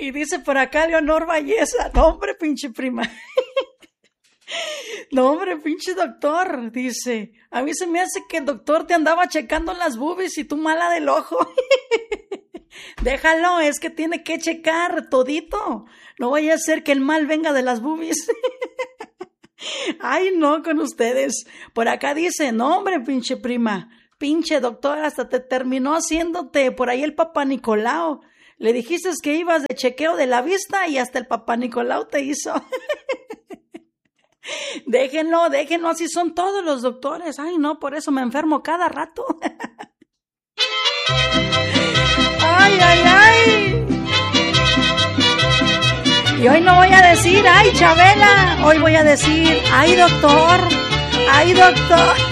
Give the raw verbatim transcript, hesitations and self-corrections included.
Y dice por acá Leonor Valleza, no hombre, pinche prima. No hombre, pinche doctor, dice, a mí se me hace que el doctor te andaba checando las boobies y tú mala del ojo. Déjalo, es que tiene que checar todito. No vaya a ser que el mal venga de las boobies. Ay, no, con ustedes. Por acá dice, no hombre, pinche prima, pinche doctor, hasta te terminó haciéndote por ahí el Papá Nicolau. Le dijiste que ibas de chequeo de la vista y hasta el Papá Nicolau te hizo. Déjenlo, déjenlo, así son todos los doctores. Ay, no, por eso me enfermo cada rato. Ay, ay, ay. Y hoy no voy a decir, ay, Chabela, hoy voy a decir, ay, doctor, ay, doctor.